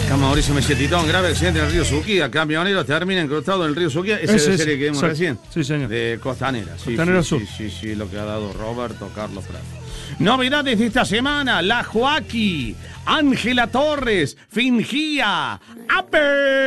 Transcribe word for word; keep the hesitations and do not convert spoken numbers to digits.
Acá Mauricio Mesetitón, grave accidente en el río Suquía. Camioneros termina incrustado en el río Suquía. Esa es la serie que vimos sí, recién. Sí, señor. De Costanera. Sí, Costanera sí, Sur. Sí, sí, sí, lo que ha dado Roberto Carlos Prat. Novedades de esta semana. La Joaquí, Ángela Torres, fingía. ¡Ape!